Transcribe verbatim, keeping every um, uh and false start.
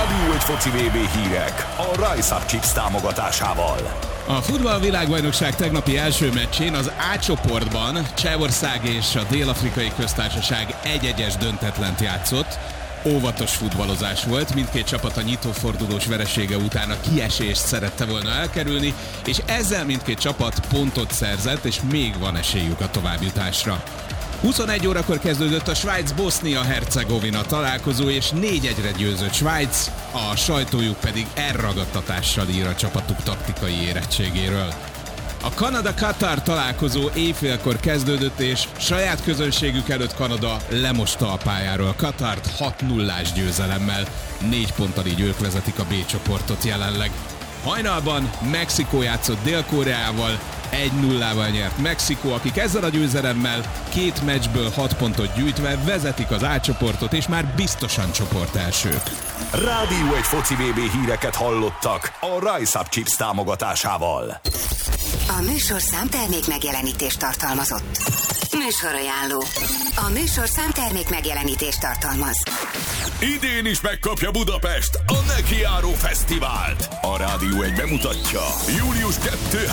Rádió egy foci vé bé hírek a Rise Up Chips támogatásával. A futballvilágbajnokság tegnapi első meccsén az A csoportban Csehország és a Dél-Afrikai Köztársaság egy-egyes döntetlent játszott. Óvatos futballozás volt, mindkét csapat a nyitófordulós veresége után a kiesést szerette volna elkerülni, és ezzel mindkét csapat pontot szerzett, és még van esélyük a továbbjutásra. huszonegy órakor kezdődött a Svájc-Bosznia-Hercegovina találkozó, és négy egyre győzött Svájc, a sajtójuk pedig elragadtatással ír a csapatuk taktikai érettségéről. A Kanada-Katar találkozó éjfélkor kezdődött, és saját közönségük előtt Kanada lemosta a pályáról Katart hat nullás győzelemmel. Négy ponttal így ők vezetik a B csoportot jelenleg. Hajnalban Mexikó játszott Dél-Koreával, egy nullával nyert Mexikó, akik ezzel a győzelemmel két meccsből hat pontot gyűjtve vezetik az A csoportot, és már biztosan csoport elsők. Rádió egy foci vé bé híreket hallottak a Rise Up Chips támogatásával. A műsorszám termék megjelenítést tartalmazott. Műsorajánló. A műsorszám termék megjelenítést tartalmaz. Idén is megkapja Budapest a Nekiáró Fesztivált. A Rádió egy bemutatja július kettő